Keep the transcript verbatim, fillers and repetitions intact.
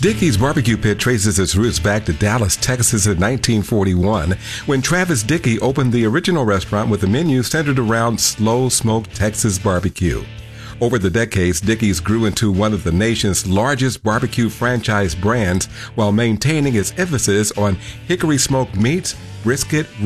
Dickey's Barbecue Pit traces its roots back to Dallas, Texas in nineteen forty-one, when Travis Dickey opened the original restaurant with a menu centered around slow-smoked Texas barbecue. Over the decades, Dickey's grew into one of the nation's largest barbecue franchise brands while maintaining its emphasis on hickory smoked meats, brisket,